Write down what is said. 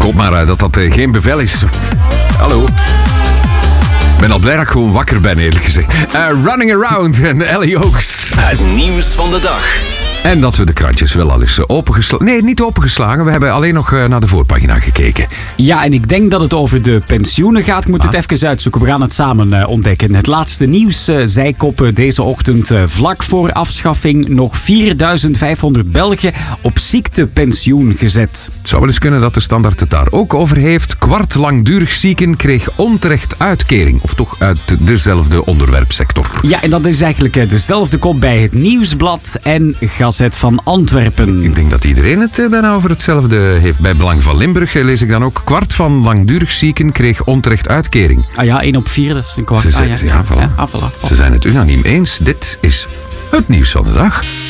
hoop maar dat dat geen bevel is. Hallo. Ik ben al blij dat ik gewoon wakker ben, eerlijk gezegd. Running Around en Ellie Oaks. Het nieuws van de dag. En dat we de krantjes wel al eens opengeslagen... Nee, niet opengeslagen. We hebben alleen nog naar de voorpagina gekeken. Ja, en ik denk dat het over de pensioenen gaat. Ik moet het even uitzoeken. We gaan het samen ontdekken. Het laatste nieuws, zijkoppen deze ochtend. Vlak voor afschaffing nog 4.500 Belgen op ziektepensioen gezet. Het zou wel eens kunnen dat de Standaard het daar ook over heeft. Kwart langdurig zieken kreeg onterecht uitkering. Of toch uit dezelfde onderwerpsector. Ja, en dat is eigenlijk dezelfde kop bij het Nieuwsblad en Gazet van Antwerpen. Ik denk dat iedereen het bijna over hetzelfde heeft. Bij Belang van Limburg lees ik dan ook... Kwart van langdurig zieken kreeg onterecht uitkering. Ah ja, 1 op 4, dat is een kwart. Voilà. Ja, voilà. Ze zijn het unaniem eens. Dit is het nieuws van de dag.